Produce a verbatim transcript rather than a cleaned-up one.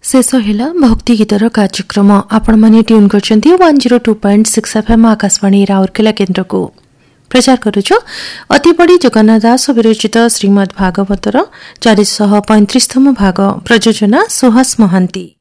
शेष हेला भक्ति गीतर कार्यक्रम आपण माने ट्यून करछन्ती एक सौ दो पॉइंट छह एफएम आकाशवाणी राउरकेला केन्द्र को प्रचार करूछु। अति बड़ी जगन्नाथ दास विरचित श्रीमद् भागवतर चार सौ पैंतीस तम भाग प्रयोजना सुहास महांती।